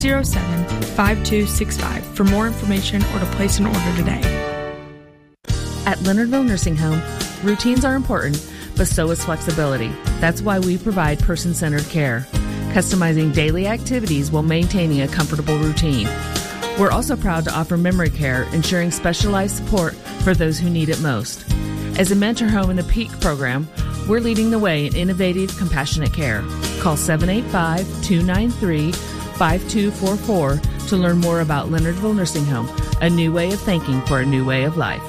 807-5265 for more information or to place an order today. At Leonardville Nursing Home, routines are important, but so is flexibility. That's why we provide person-centered care, customizing daily activities while maintaining a comfortable routine. We're also proud to offer memory care, ensuring specialized support for those who need it most. As a mentor home in the PEAK program, we're leading the way in innovative, compassionate care. Call 785-293-5244 to learn more about Leonardville Nursing Home, a new way of thinking for a new way of life.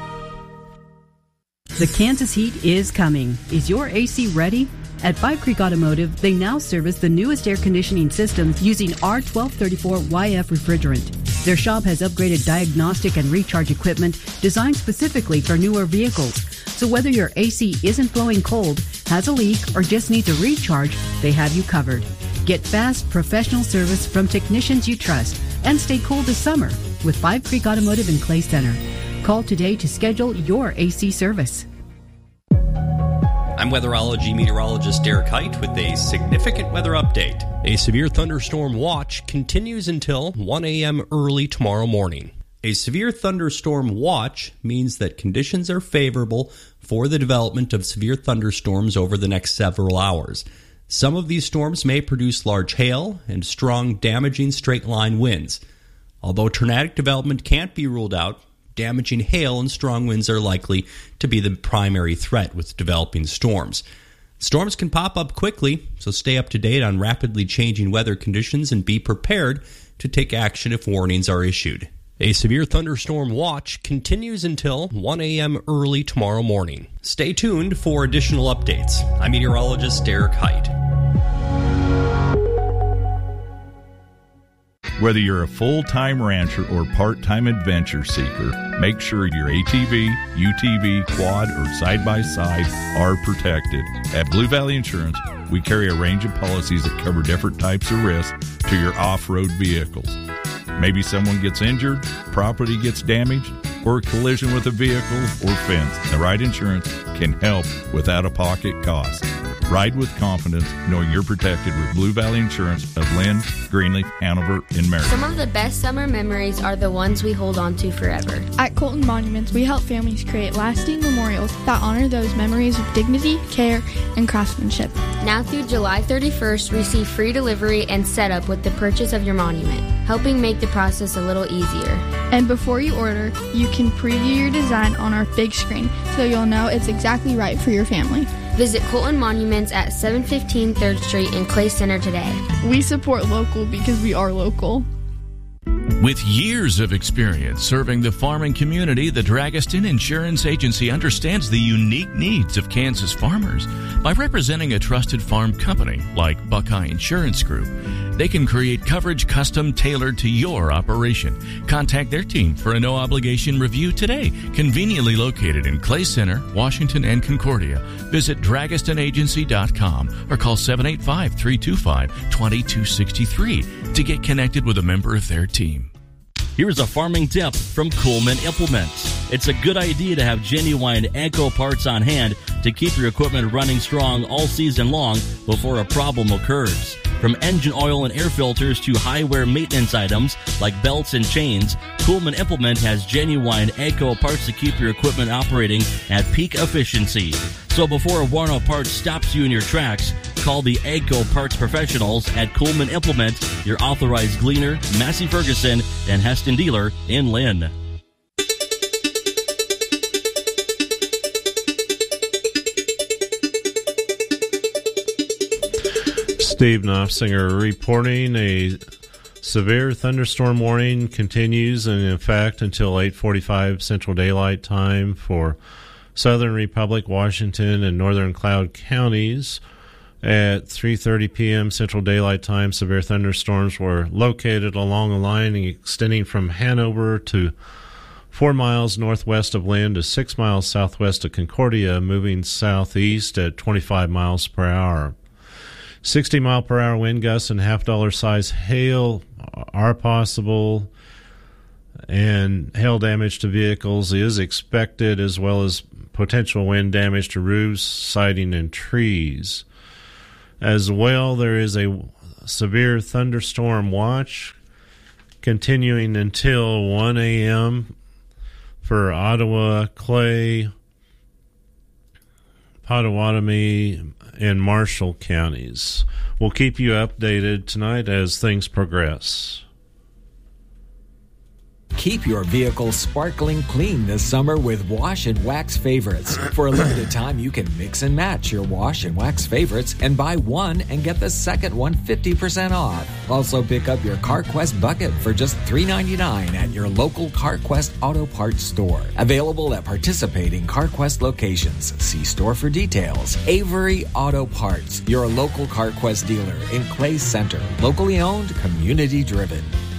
The Kansas heat is coming. Is your AC ready? At Five Creek Automotive, they now service the newest air conditioning systems using R1234YF refrigerant. Their shop has upgraded diagnostic and recharge equipment designed specifically for newer vehicles. So whether your AC isn't blowing cold, has a leak, or just needs a recharge, they have you covered. Get fast, professional service from technicians you trust and stay cool this summer with Five Creek Automotive in Clay Center. Call today to schedule your AC service. I'm weatherology meteorologist Derek Height with a significant weather update. A severe thunderstorm watch continues until 1 a.m. early tomorrow morning. A severe thunderstorm watch means that conditions are favorable for the development of severe thunderstorms over the next several hours. Some of these storms may produce large hail and strong, damaging straight-line winds. Although tornadic development can't be ruled out, damaging hail and strong winds are likely to be the primary threat with developing storms. Storms can pop up quickly, so stay up to date on rapidly changing weather conditions and be prepared to take action if warnings are issued. A severe thunderstorm watch continues until 1 a.m. early tomorrow morning. Stay tuned for additional updates. I'm meteorologist Derek Height. Whether you're a full-time rancher or part-time adventure seeker, make sure your ATV, UTV, quad, or side-by-side are protected. At Blue Valley Insurance, we carry a range of policies that cover different types of risks to your off-road vehicles. Maybe someone gets injured, property gets damaged, or a collision with a vehicle or fence. The right insurance can help with out-of-pocket costs. Ride with confidence, knowing you're protected with Blue Valley Insurance of Lynn, Greenleaf, Hanover, and Marion. Some of the best summer memories are the ones we hold on to forever. At Colton Monuments, we help families create lasting memorials that honor those memories with dignity, care, and craftsmanship. Now through July 31st, receive free delivery and setup with the purchase of your monument, helping make the process a little easier. And before you order, you can preview your design on our big screen so you'll know it's exactly right for your family. Visit Colton Monuments at 715 3rd Street in Clay Center today. We support local because we are local. With years of experience serving the farming community, the Dragaston Insurance Agency understands the unique needs of Kansas farmers. By representing a trusted farm company like Buckeye Insurance Group, they can create coverage custom tailored to your operation. Contact their team for a no-obligation review today. Conveniently located in Clay Center, Washington, and Concordia. Visit DragastonAgency.com or call 785-325-2263 to get connected with a member of their team. Here's a farming tip from Coleman Implements. It's a good idea to have genuine AGCO parts on hand to keep your equipment running strong all season long before a problem occurs. From engine oil and air filters to high-wear maintenance items like belts and chains, Coleman Implement has genuine AGCO parts to keep your equipment operating at peak efficiency. So before a worn-out part stops you in your tracks, call the AGCO parts professionals at Coleman Implement, your authorized Gleaner, Massey Ferguson, and Heston dealer in Lynn. Steve Knopfsinger reporting. A severe thunderstorm warning continues, and in fact until 8:45 Central Daylight Time for Southern Republic, Washington, and Northern Cloud counties. At 3:30 p.m. Central Daylight Time, severe thunderstorms were located along a line extending from Hanover to 4 miles northwest of Lynn to 6 miles southwest of Concordia, moving southeast at 25 miles per hour. 60-mile-per-hour wind gusts and half-dollar-size hail are possible, and hail damage to vehicles is expected, as well as potential wind damage to roofs, siding, and trees. As well, there is a severe thunderstorm watch continuing until 1 a.m. for Ottawa, Clay, Potawatomi, and Marshall counties. We'll keep you updated tonight as things progress. Keep your vehicle sparkling clean this summer with Wash and Wax Favorites. For a limited time, you can mix and match your Wash and Wax Favorites and buy one and get the second one 50% off. Also pick up your CarQuest bucket for just $3.99 at your local CarQuest Auto Parts store. Available at participating CarQuest locations. See store for details. Avery Auto Parts, your local CarQuest dealer in Clay Center. Locally owned, community driven.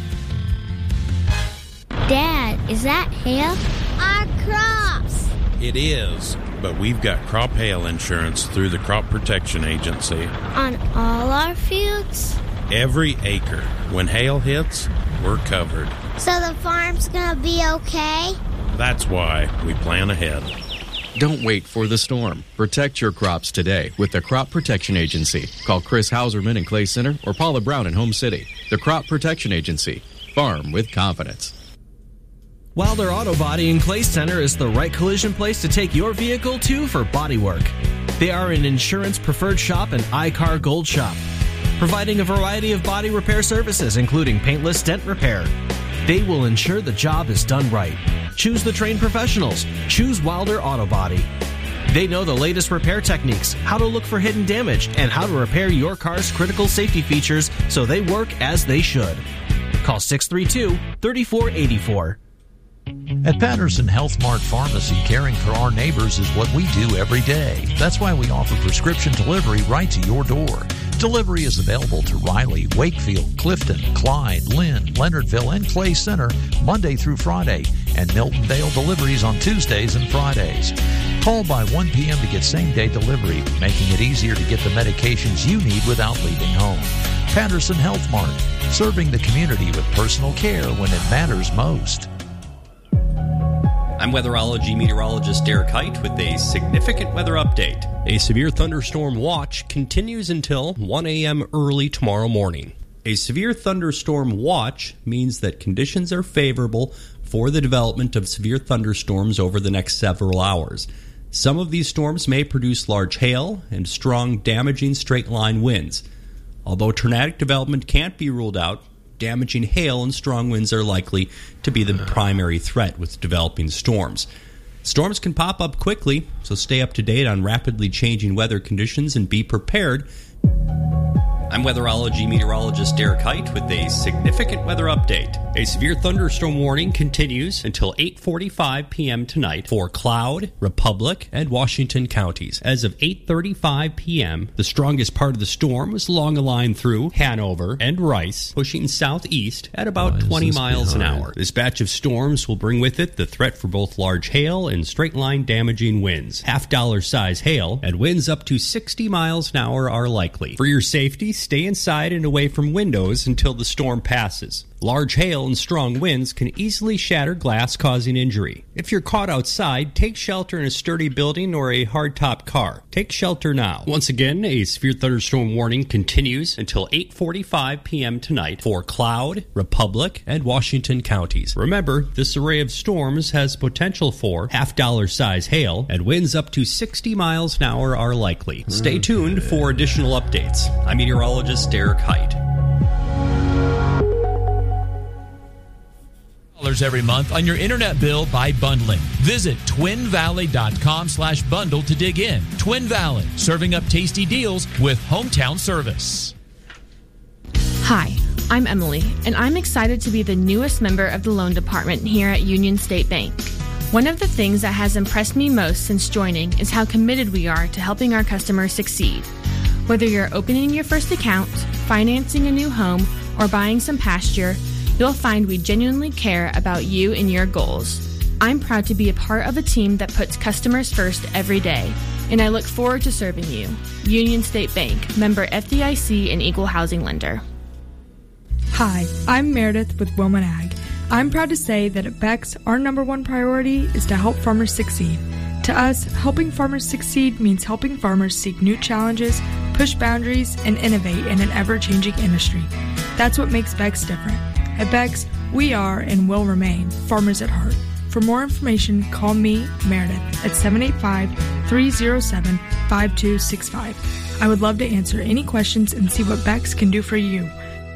Dad, is that hail? Our crops! It is, but we've got crop hail insurance through the Crop Protection Agency. On all our fields? Every acre. When hail hits, we're covered. So the farm's gonna be okay? That's why we plan ahead. Don't wait for the storm. Protect your crops today with the Crop Protection Agency. Call Chris Hauserman in Clay Center or Paula Brown in Home City. The Crop Protection Agency. Farm with confidence. Wilder Auto Body in Clay Center is the right collision place to take your vehicle to for body work. They are an insurance preferred shop and iCar Gold shop, providing a variety of body repair services, including paintless dent repair. They will ensure the job is done right. Choose the trained professionals. Choose Wilder Auto Body. They know the latest repair techniques, how to look for hidden damage, and how to repair your car's critical safety features so they work as they should. Call 632-3484. At Patterson Health Mart Pharmacy, caring for our neighbors is what we do every day. That's why we offer prescription delivery right to your door. Delivery is available to Riley, Wakefield, Clifton, Clyde, Lynn, Leonardville, and Clay Center Monday through Friday, and Miltondale deliveries on Tuesdays and Fridays. Call by 1 p.m. to get same-day delivery, making it easier to get the medications you need without leaving home. Patterson Health Mart, serving the community with personal care when it matters most. I'm weatherology meteorologist Derek Height with a significant weather update. A severe thunderstorm watch continues until 1 a.m. early tomorrow morning. A severe thunderstorm watch means that conditions are favorable for the development of severe thunderstorms over the next several hours. Some of these storms may produce large hail and strong, damaging straight-line winds. Although tornadic development can't be ruled out, damaging hail and strong winds are likely to be the primary threat with developing storms. Storms can pop up quickly, so stay up to date on rapidly changing weather conditions and be prepared. I'm weatherology meteorologist Derek Height with a significant weather update. A severe thunderstorm warning continues until 8:45 p.m. tonight for Cloud, Republic, and Washington counties. As of 8:35 p.m., the strongest part of the storm was along a line through Hanover and Rice, pushing southeast at about 20 miles an hour. This batch of storms will bring with it the threat for both large hail and straight-line damaging winds. $half size hail and winds up to 60 miles an hour are likely. For your safety, stay inside and away from windows until the storm passes. Large hail and strong winds can easily shatter glass, causing injury. If you're caught outside, take shelter in a sturdy building or a hardtop car. Take shelter now. Once again, a severe thunderstorm warning continues until 8:45 p.m. tonight for Cloud, Republic, and Washington counties. Remember, this array of storms has potential for $half size hail, and winds up to 60 miles an hour are likely. Stay tuned for additional updates. I'm meteorologist Derek Height. Every month on your internet bill by bundling. Visit twinvalley.com/bundle to dig in. Twin Valley, serving up tasty deals with hometown service. Hi, I'm Emily, and I'm excited to be the newest member of the loan department here at Union State Bank. One of the things that has impressed me most since joining is how committed we are to helping our customers succeed. Whether you're opening your first account, financing a new home, or buying some pasture, you'll find we genuinely care about you and your goals. I'm proud to be a part of a team that puts customers first every day, and I look forward to serving you. Union State Bank, member FDIC and equal housing lender. Hi, I'm Meredith with Wilman Ag. I'm proud to say that at Beck's, our number one priority is to help farmers succeed. To us, helping farmers succeed means helping farmers seek new challenges, push boundaries, and innovate in an ever-changing industry. That's what makes Beck's different. At Beck's, we are and will remain farmers at heart. For more information, call me, Meredith, at 785-307-5265. I would love to answer any questions and see what Beck's can do for you.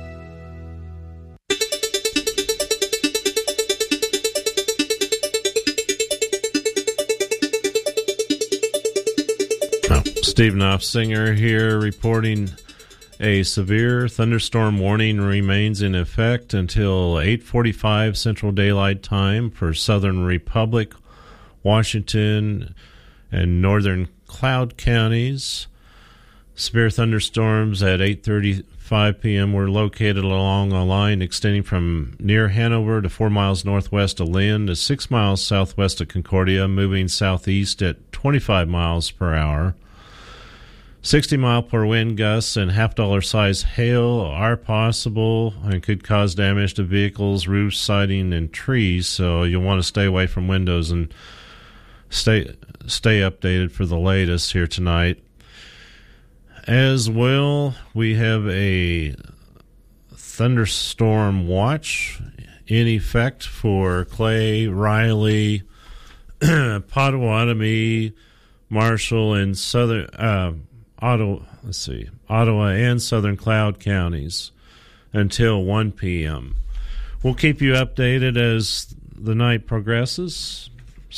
Steve Knopfsinger here reporting a severe thunderstorm warning remains in effect until 8:45 Central Daylight Time for Southern Republic, Washington, and Northern Cloud counties. Severe thunderstorms at 8:35 p.m. were located along a line extending from near Hanover to 4 miles northwest of Lynn to 6 miles southwest of Concordia, moving southeast at 25 miles per hour. 60-mile-per-wind gusts and half-dollar size hail are possible and could cause damage to vehicles, roofs, siding, and trees, so you'll want to stay away from windows and stay updated for the latest here tonight. As well, we have a thunderstorm watch in effect for Clay, Riley, Potawatomi, Marshall, and Ottawa and Southern Cloud counties until 1 p.m. We'll keep you updated as the night progresses.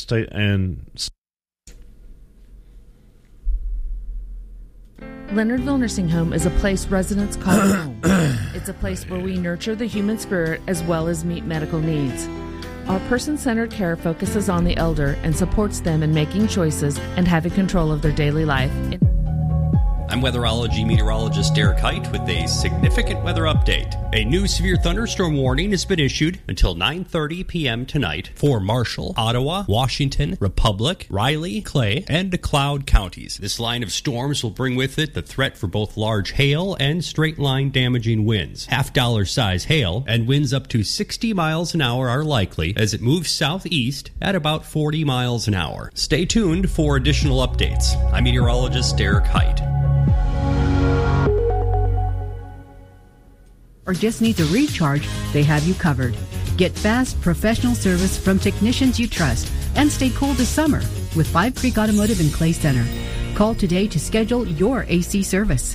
Leonardville Nursing Home is a place residents call home. It's a place where we nurture the human spirit as well as meet medical needs. Our person-centered care focuses on the elder and supports them in making choices and having control of their daily life. I'm weatherology meteorologist Derek Height with a significant weather update. A new severe thunderstorm warning has been issued until 9:30 p.m. tonight for Marshall, Ottawa, Washington, Republic, Riley, Clay, and DeKalb counties. This line of storms will bring with it the threat for both large hail and straight-line damaging winds. Half-dollar size hail and winds up to 60 miles an hour are likely as it moves southeast at about 40 miles an hour. Stay tuned for additional updates. I'm meteorologist Derek Height. Or just need to recharge, they have you covered. Get fast, professional service from technicians you trust and stay cool this summer with 5 Creek Automotive in Clay Center. Call today to schedule your AC service.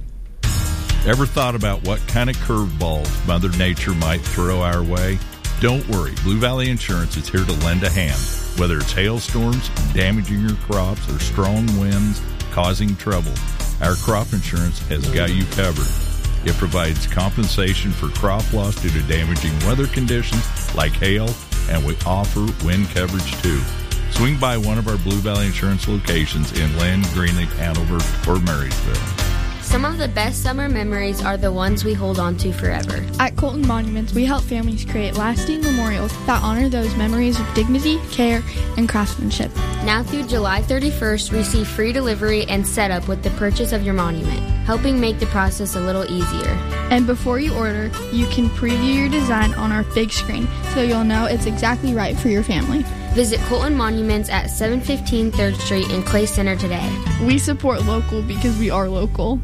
Ever thought about what kind of curveballs Mother Nature might throw our way? Don't worry, Blue Valley Insurance is here to lend a hand. Whether it's hailstorms damaging your crops or strong winds causing trouble, our crop insurance has got you covered. It provides compensation for crop loss due to damaging weather conditions like hail, and we offer wind coverage too. Swing by one of our Blue Valley Insurance locations in Lynn, Greenleaf, Hanover, or Marysville. Some of the best summer memories are the ones we hold on to forever. At Colton Monuments, we help families create lasting memorials that honor those memories of dignity, care, and craftsmanship. Now through July 31st, receive free delivery and setup with the purchase of your monument, helping make the process a little easier. And before you order, you can preview your design on our big screen so you'll know it's exactly right for your family. Visit Colton Monuments at 715 3rd Street in Clay Center today. We support local because we are local.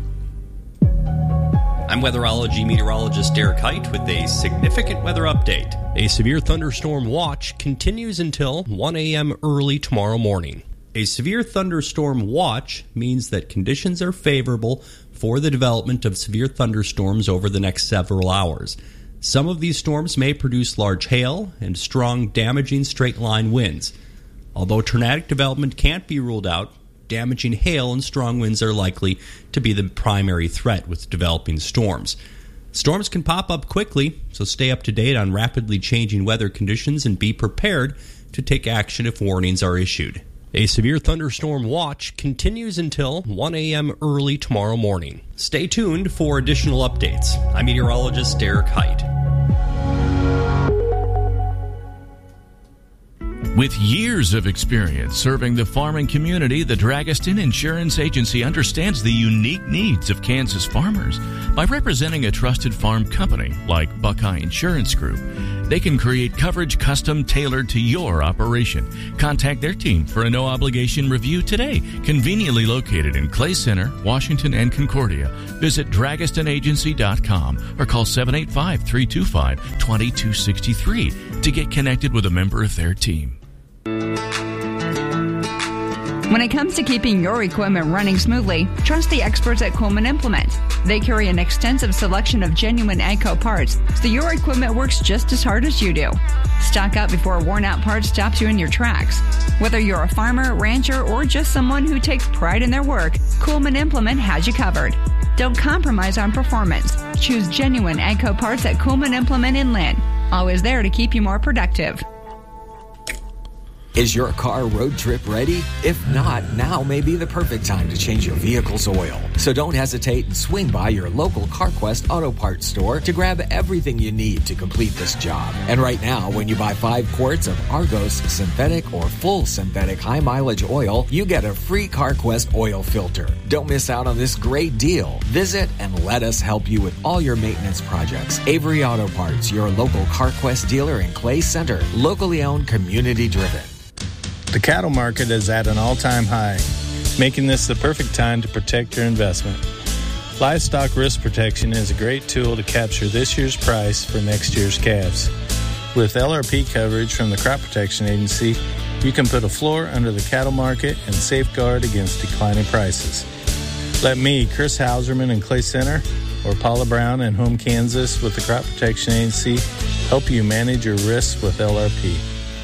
I'm weatherology meteorologist Derek Height with a significant weather update. A severe thunderstorm watch continues until 1 a.m. early tomorrow morning. A severe thunderstorm watch means that conditions are favorable for the development of severe thunderstorms over the next several hours. Some of these storms may produce large hail and strong, damaging straight-line winds. Although tornadic development can't be ruled out, damaging hail and strong winds are likely to be the primary threat with developing storms. Storms can pop up quickly, so stay up to date on rapidly changing weather conditions and be prepared to take action if warnings are issued. A severe thunderstorm watch continues until 1 a.m. early tomorrow morning. Stay tuned for additional updates. I'm meteorologist Derek Height. With years of experience serving the farming community, the Dragaston Insurance Agency understands the unique needs of Kansas farmers. By representing a trusted farm company like Buckeye Insurance Group, they can create coverage custom tailored to your operation. Contact their team for a no-obligation review today. Conveniently located in Clay Center, Washington, and Concordia. Visit DragastonAgency.com or call 785-325-2263 to get connected with a member of their team. When it comes to keeping your equipment running smoothly, trust the experts at Coleman Implement. They carry an extensive selection of genuine AGCO parts, so your equipment works just as hard as you do. Stock up before a worn-out part stops you in your tracks. Whether you're a farmer, rancher, or just someone who takes pride in their work, Coleman Implement has you covered. Don't compromise on performance. Choose genuine AGCO parts at Coleman Implement in Lynn. Always there to keep you more productive. Is your car road trip ready? If not, now may be the perfect time to change your vehicle's oil. So don't hesitate and swing by your local CarQuest Auto Parts store to grab everything you need to complete this job. And right now, when you buy 5 quarts of Argos synthetic or full synthetic high mileage oil, you get a free CarQuest oil filter. Don't miss out on this great deal. Visit and let us help you with all your maintenance projects. Avery Auto Parts, your local CarQuest dealer in Clay Center, locally owned, community driven. The cattle market is at an all-time high, making this the perfect time to protect your investment. Livestock risk protection is a great tool to capture this year's price for next year's calves. With LRP coverage from the Crop Protection Agency, you can put a floor under the cattle market and safeguard against declining prices. Let me, Chris Hauserman in Clay Center, or Paula Brown in Home, Kansas with the Crop Protection Agency, help you manage your risks with LRP.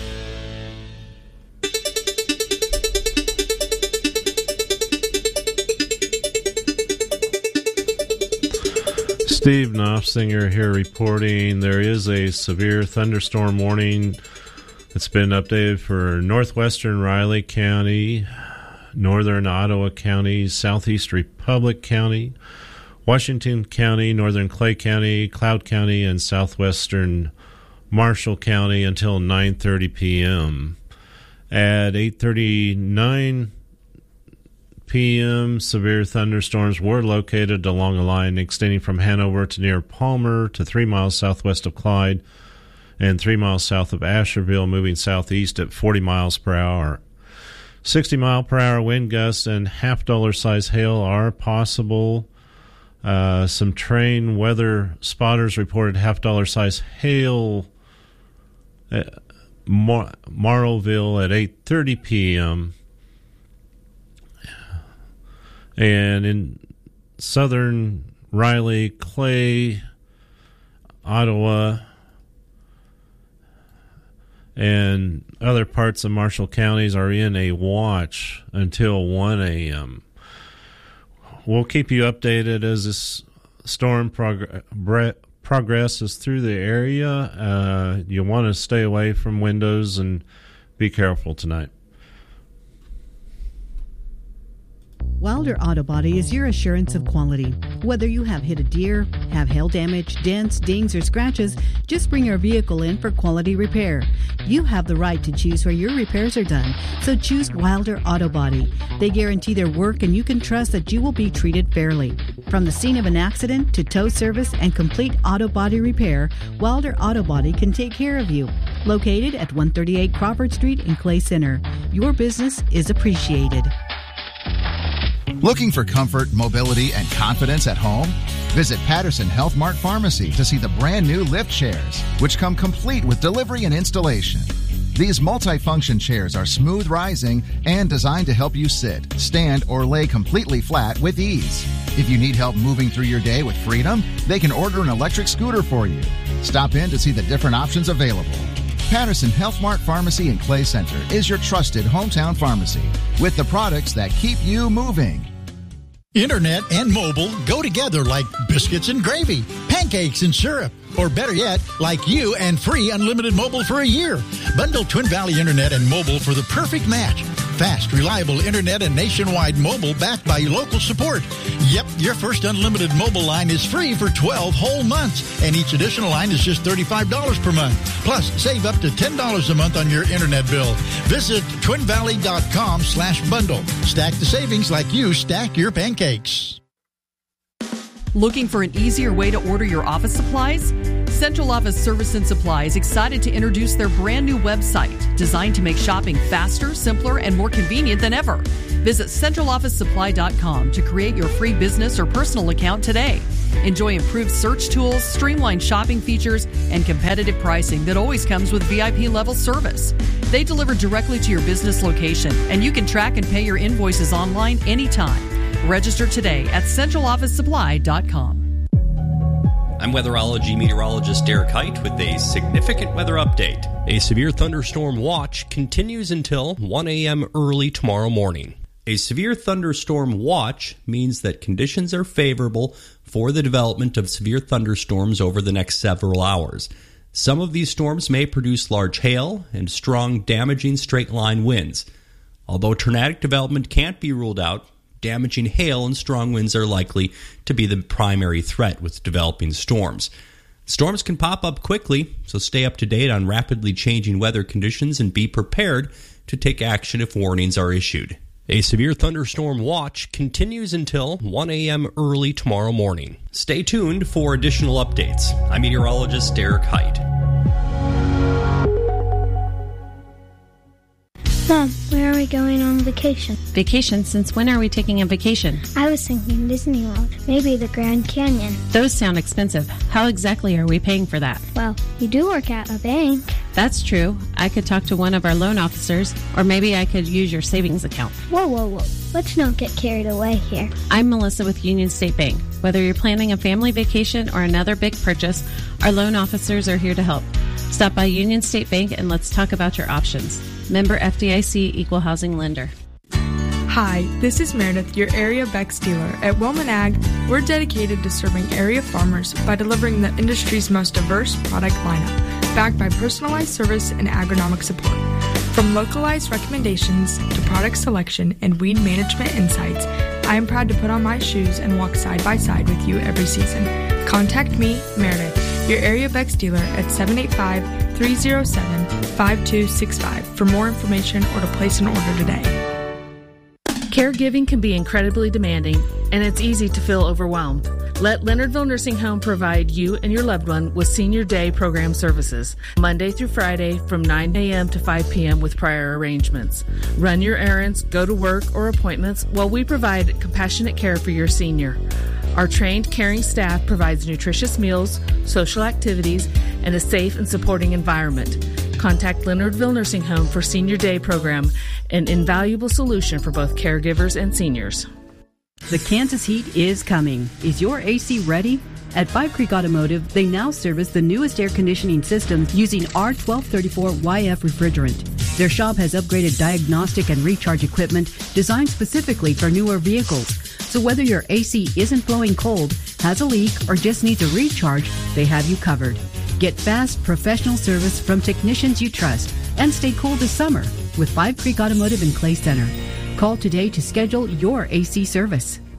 Steve Knopfsinger here reporting there is a severe thunderstorm warning that's been updated for northwestern Riley County, northern Ottawa County, southeast Republic County, Washington County, northern Clay County, Cloud County, and southwestern Marshall County until 9:30 p.m. At 8:39 p.m., severe thunderstorms were located along a line extending from Hanover to near Palmer to 3 miles southwest of Clyde and 3 miles south of Asherville, moving southeast at 40 miles per hour. 60-mile-per-hour wind gusts and half-dollar size hail are possible. Some train weather spotters reported half-dollar size hail at Marlville at 8:30 p.m., and in southern Riley, Clay, Ottawa, and other parts of Marshall counties are in a watch until 1 a.m. We'll keep you updated as this storm progresses through the area. You want to stay away from windows and be careful tonight. Wilder Auto Body is your assurance of quality. Whether you have hit a deer, have hail damage, dents, dings, or scratches, just bring your vehicle in for quality repair. You have the right to choose where your repairs are done, so choose Wilder Auto Body. They guarantee their work, and you can trust that you will be treated fairly. From the scene of an accident to tow service and complete auto body repair, Wilder Auto Body can take care of you. Located at 138 Crawford Street in Clay Center, your business is appreciated. Looking for comfort, mobility, and confidence at home? Visit Patterson Health Mart Pharmacy to see the brand new lift chairs, which come complete with delivery and installation. These multi-function chairs are smooth rising and designed to help you sit, stand, or lay completely flat with ease. If you need help moving through your day with freedom, they can order an electric scooter for you. Stop in to see the different options available. Patterson Health Mart Pharmacy in Clay Center is your trusted hometown pharmacy with the products that keep you moving. Internet and mobile go together like biscuits and gravy. Pancakes pancakes and syrup. Or better yet, like you and free unlimited mobile for a year. Bundle Twin Valley Internet and mobile for the perfect match. Fast, reliable internet and nationwide mobile backed by local support. Yep, your first unlimited mobile line is free for 12 whole months. And each additional line is just $35 per month. Plus, save up to $10 a month on your internet bill. Visit twinvalley.com/bundle. Stack the savings like you stack your pancakes. Looking for an easier way to order your office supplies? Central Office Service and Supply is excited to introduce their brand new website, designed to make shopping faster, simpler, and more convenient than ever. Visit centralofficesupply.com to create your free business or personal account today. Enjoy improved search tools, streamlined shopping features, and competitive pricing that always comes with VIP-level service. They deliver directly to your business location, and you can track and pay your invoices online anytime. Register today at centralofficesupply.com. I'm weatherology meteorologist Derek Height with a significant weather update. A severe thunderstorm watch continues until 1 a.m. early tomorrow morning. A severe thunderstorm watch means that conditions are favorable for the development of severe thunderstorms over the next several hours. Some of these storms may produce large hail and strong, damaging straight-line winds. Although tornadic development can't be ruled out, damaging hail and strong winds are likely to be the primary threat with developing storms. Storms can pop up quickly, so stay up to date on rapidly changing weather conditions and be prepared to take action if warnings are issued. A severe thunderstorm watch continues until 1 a.m. early tomorrow morning. Stay tuned for additional updates. I'm meteorologist Derek Height. Mom, where are we going on vacation? Vacation? Since when are we taking a vacation? I was thinking Disney World, maybe the Grand Canyon. Those sound expensive. How exactly are we paying for that? Well, you do work at a bank. That's true. I could talk to one of our loan officers, or maybe I could use your savings account. Whoa. Let's not get carried away here. I'm Melissa with Union State Bank. Whether you're planning a family vacation or another big purchase, our loan officers are here to help. Stop by Union State Bank and let's talk about your options. Member FDIC, Equal Housing Lender. Hi, this is Meredith, your area Beck's dealer. At Wilman Ag, we're dedicated to serving area farmers by delivering the industry's most diverse product lineup, backed by personalized service and agronomic support. From localized recommendations to product selection and weed management insights, I am proud to put on my shoes and walk side by side with you every season. Contact me, Meredith, your area Beck's dealer at 785-307-5265 for more information or to place an order today. Caregiving can be incredibly demanding, and it's easy to feel overwhelmed. Let Leonardville Nursing Home provide you and your loved one with Senior Day program services, Monday through Friday from 9 a.m. to 5 p.m. with prior arrangements. Run your errands, go to work or appointments while we provide compassionate care for your senior. Our trained, caring staff provides nutritious meals, social activities, and a safe and supporting environment. Contact Leonardville Nursing Home for Senior Day program, an invaluable solution for both caregivers and seniors. The Kansas heat is coming. Is your AC ready? At Five Creek Automotive, they now service the newest air conditioning systems using R1234YF refrigerant. Their shop has upgraded diagnostic and recharge equipment designed specifically for newer vehicles. So whether your AC isn't blowing cold, has a leak, or just needs a recharge, they have you covered. Get fast, professional service from technicians you trust and stay cool this summer with Five Creek Automotive in Clay Center. Call today to schedule your AC service.